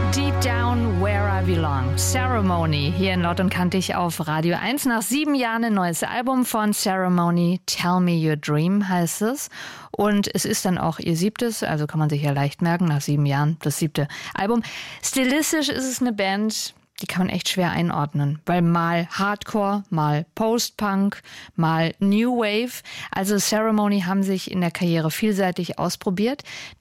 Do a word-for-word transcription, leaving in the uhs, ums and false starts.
Deep Down Where I Belong. Ceremony hier in Laut und Kantig auf Radio eins. Nach sieben Jahren ein neues Album von Ceremony. Tell Me Your Dream heißt es. Und es ist dann auch ihr siebtes, also kann man sich ja leicht merken, nach sieben Jahren das siebte Album. Stilistisch ist es eine Band, die kann man echt schwer einordnen, weil mal Hardcore, mal Post-Punk, mal New Wave. Also Ceremony haben sich in der Karriere vielseitig ausprobiert.